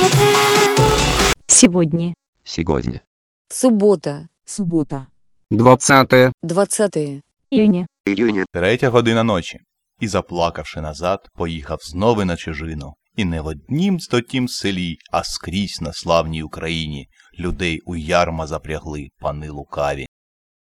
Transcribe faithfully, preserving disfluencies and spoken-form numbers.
Сегодня. Сегодня. Субота. Суббота. двадцатое двадцяте Июня. июня. Третя година ночі. І, заплакавши назад, поїхав знову на чужину. І не в однім стотім селі, а скрізь на славній Україні людей у ярма запрягли пани лукаві.